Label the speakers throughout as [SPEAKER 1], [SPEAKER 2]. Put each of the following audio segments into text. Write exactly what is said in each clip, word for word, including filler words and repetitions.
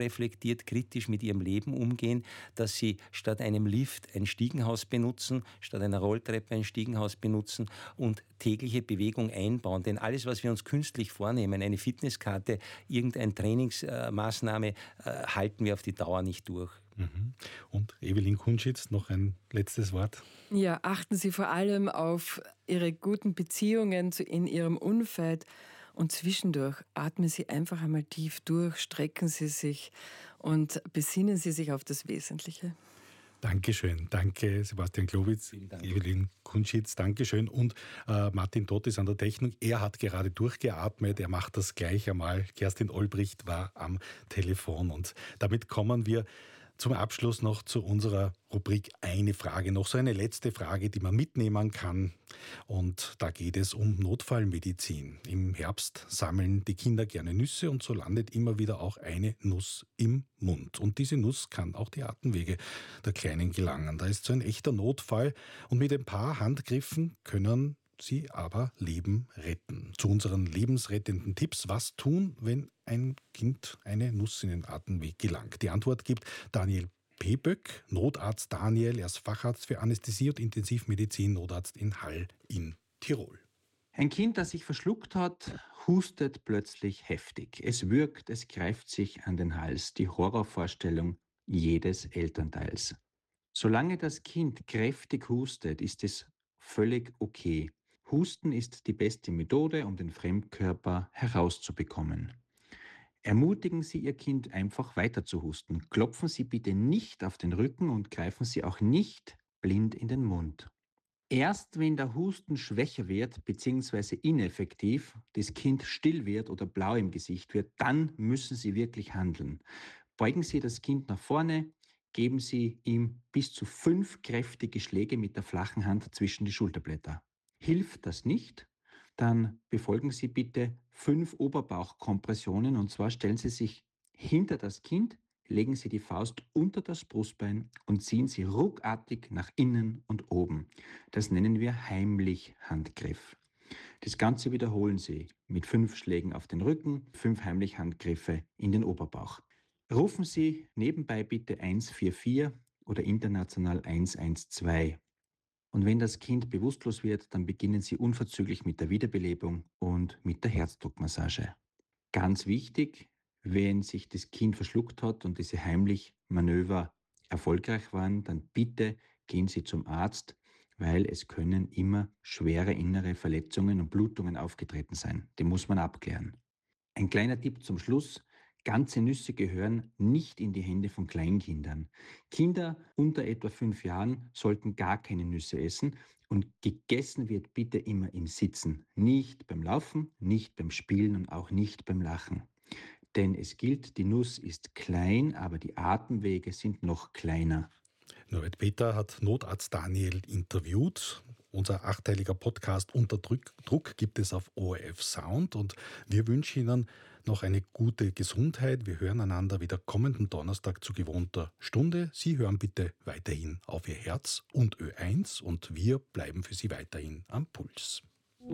[SPEAKER 1] reflektiert, kritisch mit ihrem Leben umgehen, dass sie statt einem Lift ein Stiegenhaus benutzen, statt einer Rolltreppe ein Stiegenhaus benutzen und tägliche Bewegung einbauen. Denn alles, was wir uns künstlich vornehmen, eine Fitnesskarte, irgendeine Trainingsmaßnahme, äh, halten wir auf die Dauer nicht durch.
[SPEAKER 2] Mhm. Und Evelyn Kunschitz, noch ein letztes Wort.
[SPEAKER 3] Ja, achten Sie vor allem auf Ihre guten Beziehungen in Ihrem Umfeld und zwischendurch atmen Sie einfach einmal tief durch, strecken Sie sich und besinnen Sie sich auf das Wesentliche.
[SPEAKER 2] Dankeschön. Danke, Sebastian Glowitz, Evelyn Kunschitz, Dankeschön. Und äh, Martin Todt ist an der Technik. Er hat gerade durchgeatmet. Er macht das gleich einmal. Kerstin Olbricht war am Telefon. Und damit kommen wir zum Abschluss noch zu unserer Rubrik Eine Frage. Noch so eine letzte Frage, die man mitnehmen kann. Und da geht es um Notfallmedizin. Im Herbst sammeln die Kinder gerne Nüsse und so landet immer wieder auch eine Nuss im Mund. Und diese Nuss kann auch die Atemwege der Kleinen gelangen. Da ist so ein echter Notfall. Und mit ein paar Handgriffen können sie aber Leben retten. Zu unseren lebensrettenden Tipps. Was tun, wenn ein Kind eine Nuss in den Atemweg gelangt? Die Antwort gibt Daniel Peböck, Notarzt Daniel. Er ist Facharzt für Anästhesie und Intensivmedizin, Notarzt in Hall in Tirol.
[SPEAKER 4] Ein Kind, das sich verschluckt hat, hustet plötzlich heftig. Es würgt, es greift sich an den Hals. Die Horrorvorstellung jedes Elternteils. Solange das Kind kräftig hustet, ist es völlig okay. Husten ist die beste Methode, um den Fremdkörper herauszubekommen. Ermutigen Sie Ihr Kind einfach weiter zu husten. Klopfen Sie bitte nicht auf den Rücken und greifen Sie auch nicht blind in den Mund. Erst wenn der Husten schwächer wird bzw. ineffektiv, das Kind still wird oder blau im Gesicht wird, dann müssen Sie wirklich handeln. Beugen Sie das Kind nach vorne, geben Sie ihm bis zu fünf kräftige Schläge mit der flachen Hand zwischen die Schulterblätter. Hilft das nicht, dann befolgen Sie bitte fünf Oberbauchkompressionen und zwar stellen Sie sich hinter das Kind, legen Sie die Faust unter das Brustbein und ziehen Sie ruckartig nach innen und oben. Das nennen wir heimlich Handgriff. Das Ganze wiederholen Sie mit fünf Schlägen auf den Rücken, fünf heimlich Handgriffe in den Oberbauch. Rufen Sie nebenbei bitte eins vier vier oder international eins eins zwei. Und wenn das Kind bewusstlos wird, dann beginnen Sie unverzüglich mit der Wiederbelebung und mit der Herzdruckmassage. Ganz wichtig, wenn sich das Kind verschluckt hat und diese heimlich Manöver erfolgreich waren, dann bitte gehen Sie zum Arzt, weil es können immer schwere innere Verletzungen und Blutungen aufgetreten sein. Die muss man abklären. Ein kleiner Tipp zum Schluss. Ganze Nüsse gehören nicht in die Hände von Kleinkindern. Kinder unter etwa fünf Jahren sollten gar keine Nüsse essen und gegessen wird bitte immer im Sitzen. Nicht beim Laufen, nicht beim Spielen und auch nicht beim Lachen. Denn es gilt, die Nuss ist klein, aber die Atemwege sind noch kleiner.
[SPEAKER 2] Norbert Peter hat Notarzt Daniel interviewt. Unser achteiliger Podcast Unter Druck, Druck gibt es auf O R F Sound und wir wünschen Ihnen noch eine gute Gesundheit. Wir hören einander wieder kommenden Donnerstag zu gewohnter Stunde. Sie hören bitte weiterhin auf Ihr Herz und Ö eins und wir bleiben für Sie weiterhin am Puls.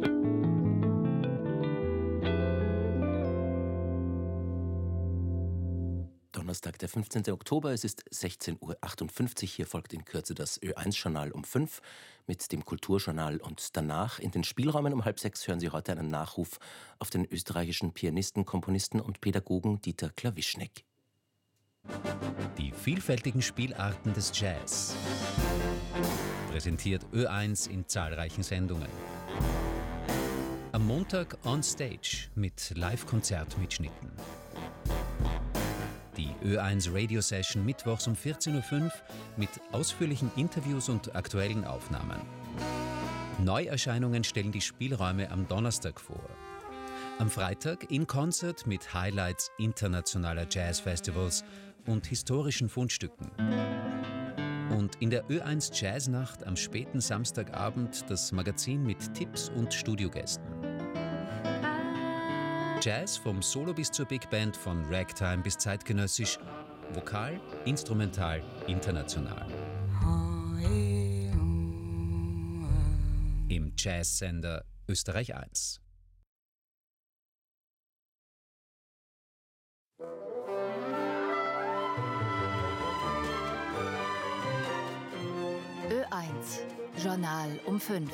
[SPEAKER 5] Donnerstag, der fünfzehnten Oktober, es ist sechzehn Uhr achtundfünfzig. Hier folgt in Kürze das Ö eins Journal um fünf mit dem Kulturjournal und danach in den Spielräumen um halb sechs hören Sie heute einen Nachruf auf den österreichischen Pianisten, Komponisten und Pädagogen Dieter Klawischnik.
[SPEAKER 6] Die vielfältigen Spielarten des Jazz präsentiert Ö eins in zahlreichen Sendungen. Am Montag on Stage mit Live-Konzertmitschnitten. Die Ö eins Radio Session mittwochs um vierzehn Uhr fünf mit ausführlichen Interviews und aktuellen Aufnahmen. Neuerscheinungen stellen die Spielräume am Donnerstag vor. Am Freitag in Concert mit Highlights internationaler Jazzfestivals und historischen Fundstücken. Und in der Ö eins Jazznacht am späten Samstagabend das Magazin mit Tipps und Studiogästen. Jazz vom Solo bis zur Big Band, von Ragtime bis zeitgenössisch, vokal, instrumental, international. Im Jazzsender Österreich eins.
[SPEAKER 7] eins, Journal um fünf.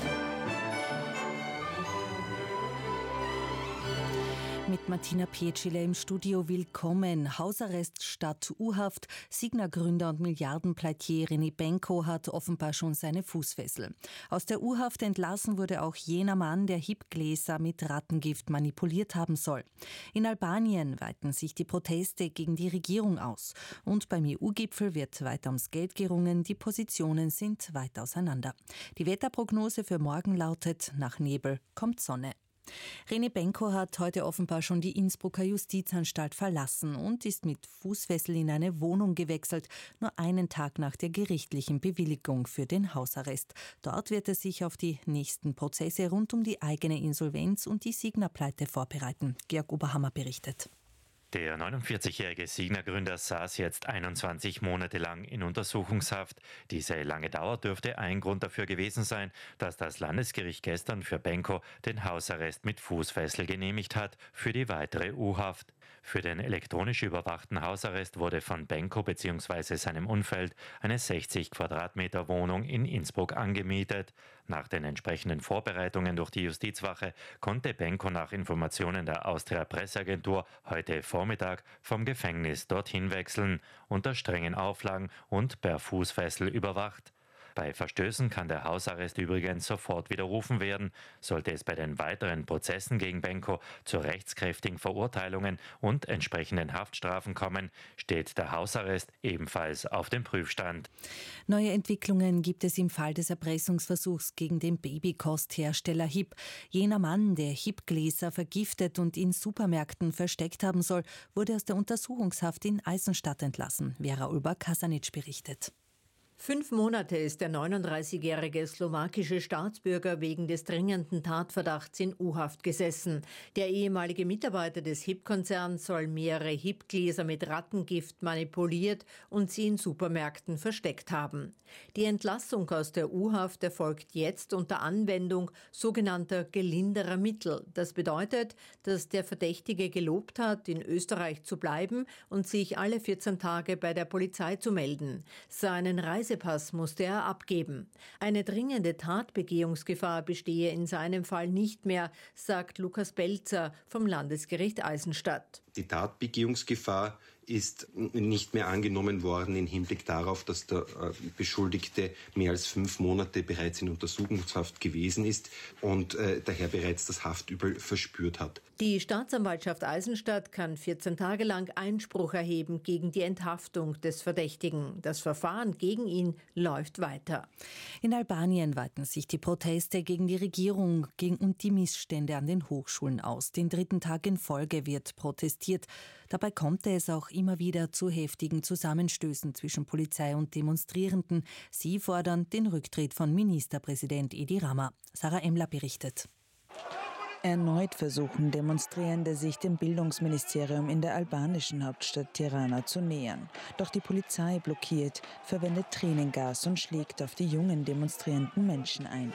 [SPEAKER 7] Mit Martina Pietschile im Studio. Willkommen. Hausarrest statt U-Haft. Signa-Gründer und Milliardenpleitier René Benko hat offenbar schon seine Fußfessel. Aus der U-Haft entlassen wurde auch jener Mann, der Hipgläser mit Rattengift manipuliert haben soll. In Albanien weiten sich die Proteste gegen die Regierung aus. Und beim E U-Gipfel wird weiter ums Geld gerungen. Die Positionen sind weit auseinander. Die Wetterprognose für morgen lautet: nach Nebel kommt Sonne. René Benko hat heute offenbar schon die Innsbrucker Justizanstalt verlassen und ist mit Fußfessel in eine Wohnung gewechselt, nur einen Tag nach der gerichtlichen Bewilligung für den Hausarrest. Dort wird er sich auf die nächsten Prozesse rund um die eigene Insolvenz und die Signa-Pleite vorbereiten. Georg Oberhammer berichtet.
[SPEAKER 8] Der neunundvierzigjährige Signa-Gründer saß jetzt einundzwanzig Monate lang in Untersuchungshaft. Diese lange Dauer dürfte ein Grund dafür gewesen sein, dass das Landesgericht gestern für Benko den Hausarrest mit Fußfessel genehmigt hat für die weitere U-Haft. Für den elektronisch überwachten Hausarrest wurde von Benko bzw. seinem Umfeld eine sechzig Quadratmeter Wohnung in Innsbruck angemietet. Nach den entsprechenden Vorbereitungen durch die Justizwache konnte Benko nach Informationen der Austria Presseagentur heute Vormittag vom Gefängnis dorthin wechseln, unter strengen Auflagen und per Fußfessel überwacht. Bei Verstößen kann der Hausarrest übrigens sofort widerrufen werden. Sollte es bei den weiteren Prozessen gegen Benko zu rechtskräftigen Verurteilungen und entsprechenden Haftstrafen kommen, steht der Hausarrest ebenfalls auf dem Prüfstand.
[SPEAKER 7] Neue Entwicklungen gibt es im Fall des Erpressungsversuchs gegen den Babykosthersteller Hip. Jener Mann, der Hipgläser vergiftet und in Supermärkten versteckt haben soll, wurde aus der Untersuchungshaft in Eisenstadt entlassen. Vera Ulber-Kasanic berichtet.
[SPEAKER 9] Fünf Monate ist der neununddreißigjährige slowakische Staatsbürger wegen des dringenden Tatverdachts in U-Haft gesessen. Der ehemalige Mitarbeiter des Hip-Konzerns soll mehrere Hip-Gläser mit Rattengift manipuliert und sie in Supermärkten versteckt haben. Die Entlassung aus der U-Haft erfolgt jetzt unter Anwendung sogenannter gelinderer Mittel. Das bedeutet, dass der Verdächtige gelobt hat, in Österreich zu bleiben und sich alle vierzehn Tage bei der Polizei zu melden. Seinen Reisepass musste er abgeben. Eine dringende Tatbegehungsgefahr bestehe in seinem Fall nicht mehr, sagt Lukas Belzer vom Landesgericht Eisenstadt.
[SPEAKER 10] Die Tatbegehungsgefahr ist nicht mehr angenommen worden im Hinblick darauf, dass der Beschuldigte mehr als fünf Monate bereits in Untersuchungshaft gewesen ist und äh, daher bereits das Haftübel verspürt hat.
[SPEAKER 9] Die Staatsanwaltschaft Eisenstadt kann vierzehn Tage lang Einspruch erheben gegen die Enthaftung des Verdächtigen. Das Verfahren gegen ihn läuft weiter.
[SPEAKER 7] In Albanien weiten sich die Proteste gegen die Regierung und die Missstände an den Hochschulen aus. Den dritten Tag in Folge wird protestiert. Dabei kommt es auch immer wieder zu heftigen Zusammenstößen zwischen Polizei und Demonstrierenden. Sie fordern den Rücktritt von Ministerpräsident Edi Rama. Sarah Emler berichtet.
[SPEAKER 11] Erneut versuchen Demonstrierende, sich dem Bildungsministerium in der albanischen Hauptstadt Tirana zu nähern. Doch die Polizei blockiert, verwendet Tränengas und schlägt auf die jungen demonstrierenden Menschen ein.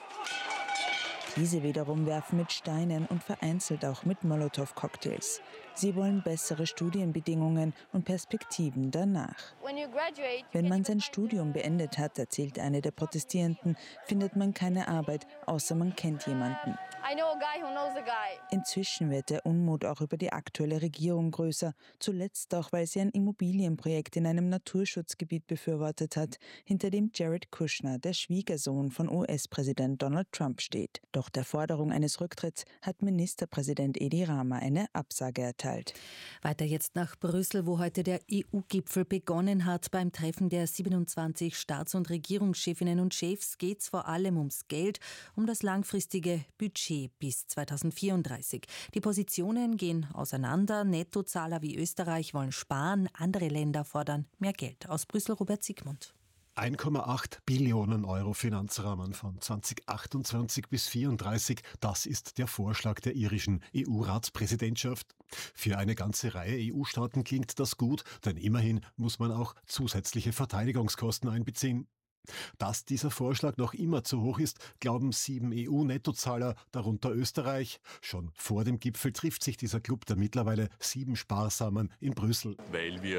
[SPEAKER 11] Diese wiederum werfen mit Steinen und vereinzelt auch mit Molotow-Cocktails. Sie wollen bessere Studienbedingungen und Perspektiven danach. Wenn man sein Studium beendet hat, erzählt eine der Protestierenden, findet man keine Arbeit, außer man kennt jemanden. Inzwischen wird der Unmut auch über die aktuelle Regierung größer, zuletzt auch, weil sie ein Immobilienprojekt in einem Naturschutzgebiet befürwortet hat, hinter dem Jared Kushner, der Schwiegersohn von U S-Präsident Donald Trump, steht. Doch der Forderung eines Rücktritts hat Ministerpräsident Edi Rama eine Absage erteilt.
[SPEAKER 7] Weiter jetzt nach Brüssel, wo heute der E U-Gipfel begonnen hat. Beim Treffen der siebenundzwanzig Staats- und Regierungschefinnen und Chefs geht es vor allem ums Geld, um das langfristige Budget bis zweitausendvierunddreißig. Die Positionen gehen auseinander. Nettozahler wie Österreich wollen sparen, andere Länder fordern mehr Geld. Aus Brüssel Robert Siegmund.
[SPEAKER 12] eins Komma acht Billionen Euro Finanzrahmen von zweitausendachtundzwanzig bis zweitausendvierunddreißig, das ist der Vorschlag der irischen E U-Ratspräsidentschaft. Für eine ganze Reihe E U-Staaten klingt das gut, denn immerhin muss man auch zusätzliche Verteidigungskosten einbeziehen. Dass dieser Vorschlag noch immer zu hoch ist, glauben sieben E U-Nettozahler, darunter Österreich. Schon vor dem Gipfel trifft sich dieser Club der mittlerweile sieben Sparsamen in Brüssel.
[SPEAKER 13] Weil wir